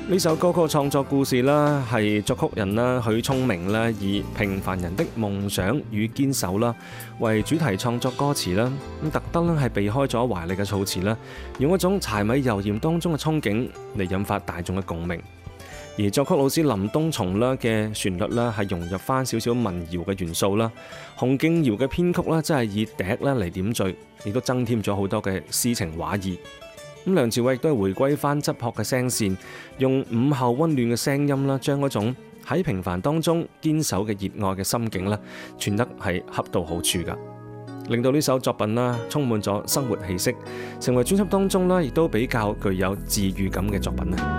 呢首歌曲嘅創作故事啦，係作曲人啦許聰明啦，以平凡人的夢想與堅守啦為主題創作歌詞啦，咁特登係避開咗華麗嘅措辭啦，用一種柴米油鹽當中嘅憧憬嚟引發大眾嘅共鳴。而作曲老師林東松啦嘅旋律啦，係融入翻少少民謠嘅元素啦，洪敬堯嘅編曲啦，真係以笛啦嚟點綴，亦都增添咗好多嘅詩情畫意。咁梁朝偉亦都係回歸翻質樸嘅聲線，用午後溫暖嘅聲音啦，將嗰種喺平凡當中堅守嘅熱愛嘅心境啦，傳得係恰到好處噶，令到呢首作品啦充滿咗生活氣息，成為專輯當中啦亦都比較具有治癒感嘅作品啊！